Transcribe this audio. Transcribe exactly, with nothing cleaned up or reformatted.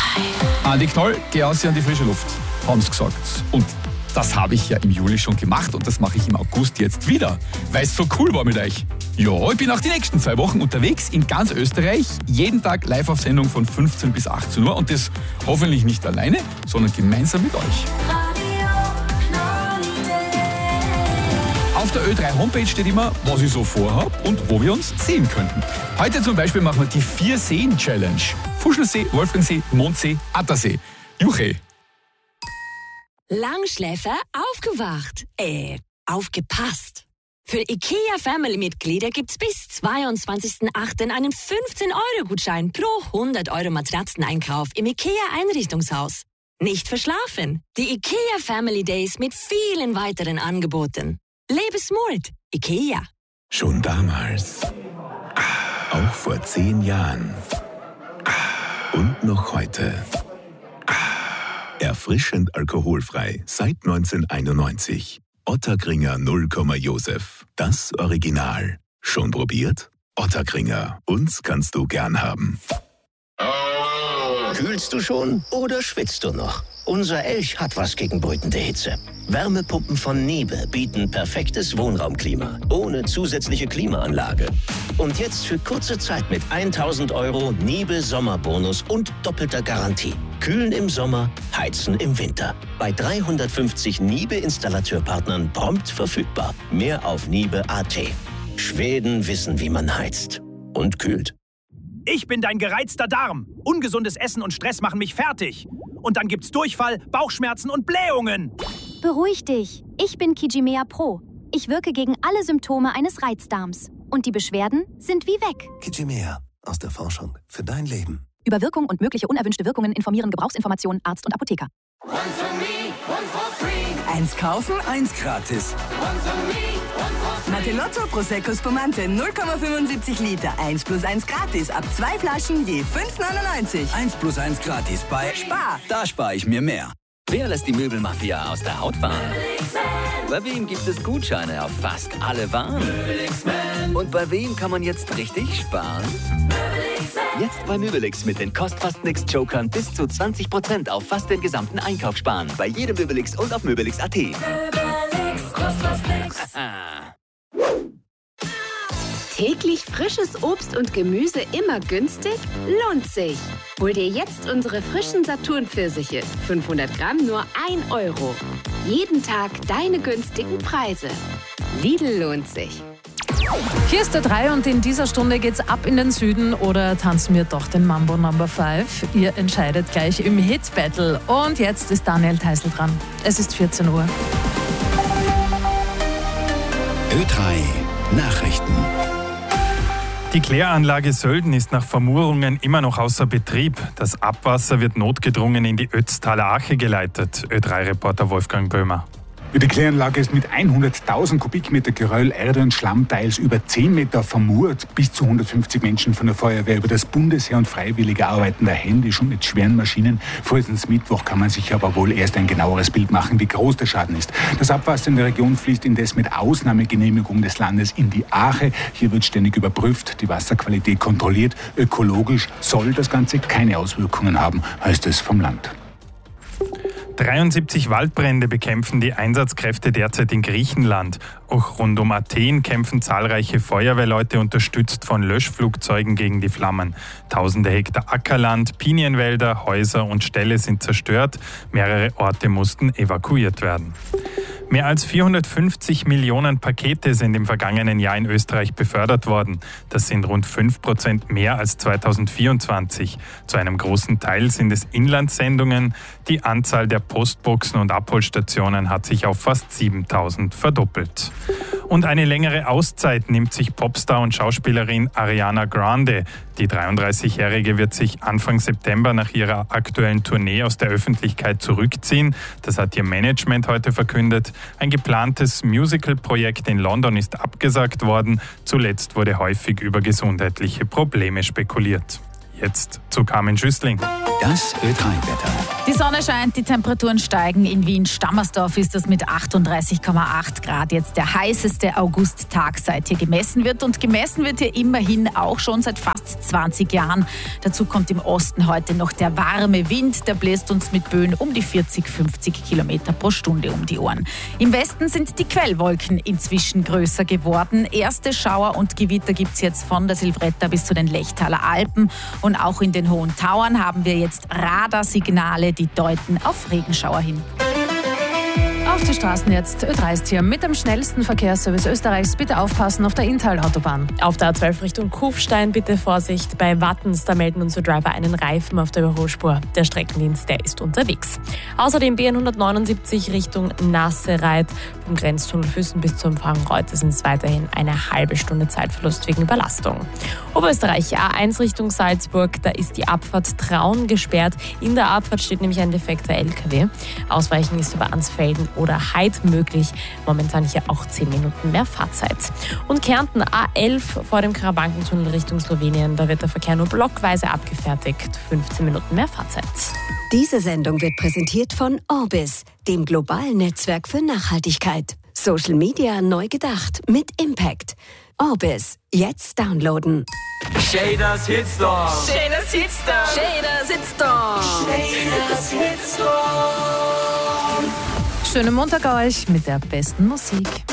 Andi Knoll, geh aus an die frische Luft, haben sie gesagt. Und das habe ich ja im Juli schon gemacht und das mache ich im August jetzt wieder, weil es so cool war mit euch. Ja, ich bin auch die nächsten zwei Wochen unterwegs in ganz Österreich, jeden Tag live auf Sendung von fünfzehn bis achtzehn Uhr und das hoffentlich nicht alleine, sondern gemeinsam mit euch. Auf der Ö drei Homepage steht immer, was ich so vorhabe und wo wir uns sehen könnten. Heute zum Beispiel machen wir die Vier-Seen-Challenge. Fuschelsee, Wolfgangsee, Mondsee, Attersee. Juche. Langschläfer aufgewacht. Äh, aufgepasst. Für IKEA-Family-Mitglieder gibt's bis zweiundzwanzigsten achten einen fünfzehn-Euro-Gutschein pro hundert Euro Matratzeneinkauf im IKEA-Einrichtungshaus. Nicht verschlafen. Die IKEA Family Days mit vielen weiteren Angeboten. Lebe smart. IKEA. Schon damals. Auch vor zehn Jahren. Und noch heute. Erfrischend alkoholfrei seit neunzehnhunderteinundneunzig. Ottakringer null Komma Josef. Das Original. Schon probiert? Ottakringer. Uns kannst du gern haben. Kühlst du schon oder schwitzt du noch? Unser Elch hat was gegen brütende Hitze. Wärmepumpen von Niebe bieten perfektes Wohnraumklima, ohne zusätzliche Klimaanlage. Und jetzt für kurze Zeit mit tausend Euro Niebe Sommerbonus und doppelter Garantie. Kühlen im Sommer, heizen im Winter. Bei dreihundertfünfzig Niebe-Installateurpartnern prompt verfügbar. Mehr auf niebe punkt at. Schweden wissen, wie man heizt. Und kühlt. Ich bin dein gereizter Darm. Ungesundes Essen und Stress machen mich fertig. Und dann gibt's Durchfall, Bauchschmerzen und Blähungen. Beruhig dich. Ich bin Kijimea Pro. Ich wirke gegen alle Symptome eines Reizdarms. Und die Beschwerden sind wie weg. Kijimea. Aus der Forschung für dein Leben. Über Wirkung und mögliche unerwünschte Wirkungen informieren Gebrauchsinformationen Arzt und Apotheker. One for me, one for free. Eins kaufen, eins gratis. One for me, one for free. Martellotto Prosecco Spumante null Komma fünfundsiebzig Liter. eins plus eins gratis. Ab zwei Flaschen je fünf neunundneunzig. eins plus eins gratis bei Spar. Da spare ich mir mehr. Wer lässt die Möbelmafia aus der Haut fahren? Bei wem gibt es Gutscheine auf fast alle Waren? Und bei wem kann man jetzt richtig sparen? Jetzt bei Möbelix mit den Kost-Fast-Nix-Jokern bis zu zwanzig Prozent auf fast den gesamten Einkauf sparen. Bei jedem Möbelix und auf Möbelix punkt at. Möbelix, kost fast nix. Täglich frisches Obst und Gemüse immer günstig? Lohnt sich. Hol dir jetzt unsere frischen Saturn-Pfirsiche. fünfhundert Gramm nur ein Euro. Jeden Tag deine günstigen Preise. Lidl lohnt sich. Hier ist der drei und in dieser Stunde geht's ab in den Süden oder tanzen wir doch den Mambo Number fünf. Ihr entscheidet gleich im Hit Battle. Und jetzt ist Daniel Teisel dran. Es ist vierzehn Uhr. Ö drei Nachrichten. Die Kläranlage Sölden ist nach Vermurungen immer noch außer Betrieb. Das Abwasser wird notgedrungen in die Ötztaler Ache geleitet. Ö drei Reporter Wolfgang Böhmer. Die Kläranlage ist mit hunderttausend Kubikmeter Geröll, Erde und Schlamm teils über zehn Meter vermurt. Bis zu hundertfünfzig Menschen von der Feuerwehr über das Bundesheer und Freiwillige arbeiten da händisch und mit schweren Maschinen. Frühestens Mittwoch kann man sich aber wohl erst ein genaueres Bild machen, wie groß der Schaden ist. Das Abwasser in der Region fließt indes mit Ausnahmegenehmigung des Landes in die Ache. Hier wird ständig überprüft, die Wasserqualität kontrolliert. Ökologisch soll das Ganze keine Auswirkungen haben, heißt es vom Land. dreiundsiebzig Waldbrände bekämpfen die Einsatzkräfte derzeit in Griechenland. Auch rund um Athen kämpfen zahlreiche Feuerwehrleute unterstützt von Löschflugzeugen gegen die Flammen. Tausende Hektar Ackerland, Pinienwälder, Häuser und Ställe sind zerstört. Mehrere Orte mussten evakuiert werden. Mehr als vierhundertfünfzig Millionen Pakete sind im vergangenen Jahr in Österreich befördert worden. Das sind rund fünf Prozent mehr als zweitausendvierundzwanzig. Zu einem großen Teil sind es Inlandssendungen. Die Anzahl der Postboxen und Abholstationen hat sich auf fast siebentausend verdoppelt. Und eine längere Auszeit nimmt sich Popstar und Schauspielerin Ariana Grande. Die dreiunddreißigjährige wird sich Anfang September nach ihrer aktuellen Tournee aus der Öffentlichkeit zurückziehen. Das hat ihr Management heute verkündet. Ein geplantes Musical-Projekt in London ist abgesagt worden. Zuletzt wurde häufig über gesundheitliche Probleme spekuliert. Jetzt zu Carmen Schüssling. Das Ö drei Wetter. Die Sonne scheint, die Temperaturen steigen. In Wien-Stammersdorf ist es mit achtunddreißig Komma acht Grad jetzt der heißeste Augusttag, seit hier gemessen wird. Und gemessen wird hier immerhin auch schon seit fast zwanzig Jahren. Dazu kommt im Osten heute noch der warme Wind. Der bläst uns mit Böen um die vierzig, fünfzig Kilometer pro Stunde um die Ohren. Im Westen sind die Quellwolken inzwischen größer geworden. Erste Schauer und Gewitter gibt es jetzt von der Silvretta bis zu den Lechtaler Alpen. Und auch in den Hohen Tauern haben wir jetzt Radarsignale, die deuten auf Regenschauer hin. Auf die Straßen jetzt. Ö drei ist hier mit dem schnellsten Verkehrsservice Österreichs. Bitte aufpassen auf der Inntal-Autobahn. Auf der A zwölf Richtung Kufstein bitte Vorsicht. Bei Wattens, da melden unsere Driver einen Reifen auf der Überholspur. Der Streckendienst, der ist unterwegs. Außerdem B N hundertneunundsiebzig Richtung Nassereit. Vom Grenztunnel Füssen bis zum Frankenreuth sind es weiterhin eine halbe Stunde Zeitverlust wegen Überlastung. Oberösterreich A eins Richtung Salzburg, da ist die Abfahrt Traun gesperrt. In der Abfahrt steht nämlich ein defekter L K W. Ausweichen ist über Ansfelden oder Heid möglich. Momentan hier auch zehn Minuten mehr Fahrzeit. Und Kärnten A elf vor dem Karabankentunnel Richtung Slowenien. Da wird der Verkehr nur blockweise abgefertigt. fünfzehn Minuten mehr Fahrzeit. Diese Sendung wird präsentiert von Orbis, dem globalen Netzwerk für Nachhaltigkeit. Social Media neu gedacht mit Impact. Orbis, jetzt downloaden. Shaders Hitstorm. Shaders Hitstorm. Shaders Hitstorm. Shaders Hitstorm. Schönen Montag euch mit der besten Musik.